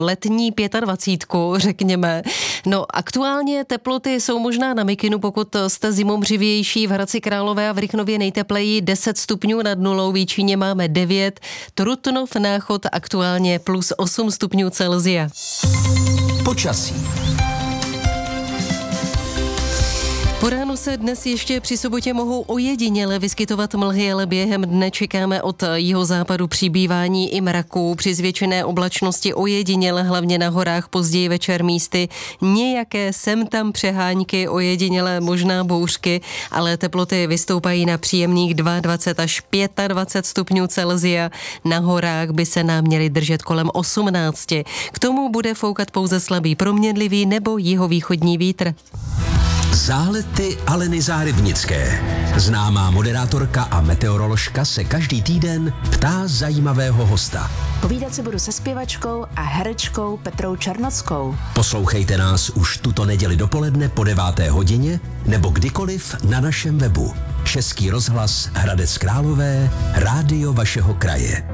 letní 25, řekněme. No, aktuálně teploty jsou možná na mikinu, pokud jste zimomřivější. V Hradci Králové a v Rychnově nejtepleji 10 stupňů nad nulou, v Jíčíně máme 9, Trutnov, Náchod aktuálně plus 8 stupňů Celsia. Počasí. Po ránu se dnes ještě při sobotě mohou ojediněle vyskytovat mlhy, ale během dne čekáme od jihozápadu přibývání i mraků. Při zvětšené oblačnosti ojediněle, hlavně na horách, později večer místy nějaké sem tam přehánky, ojediněle možná bouřky, ale teploty vystoupají na příjemných 22 až 25 stupňů Celsia. Na horách by se nám měly držet kolem 18. K tomu bude foukat pouze slabý proměnlivý nebo jihovýchodní vítr. Záhledy Aleny Zárybnické. Známá moderátorka a meteoroložka se každý týden ptá zajímavého hosta. Povídat si budu se zpěvačkou a herečkou Petrou Černockou. Poslouchejte nás už tuto neděli dopoledne po 9. hodině nebo kdykoliv na našem webu. Český rozhlas Hradec Králové, rádio vašeho kraje.